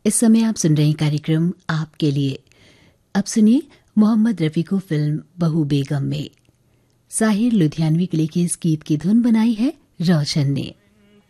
इस समय आप सुन रहे हैं कार्यक्रम आपके लिए। अब सुनिए मोहम्मद रफ़ी को फिल्म बहू बेगम में साहिर लुधियानवी के लिए इस गीत की धुन बनाई है रोशन ने।